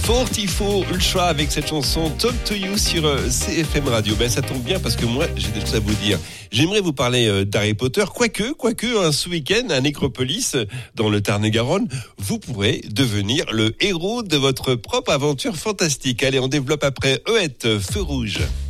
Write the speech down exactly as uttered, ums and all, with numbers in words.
quarante-quatre Ultra avec cette chanson Talk to You sur euh, C F M Radio. Ben ça tombe bien parce que moi j'ai des choses à vous dire. J'aimerais vous parler euh, d'Harry Potter, quoique, quoique hein, ce week-end à Nécropolis, dans le Tarn-et-Garonne, vous pourrez devenir le héros de votre propre aventure fantastique. Allez, on développe après Oët, Feu Rouge.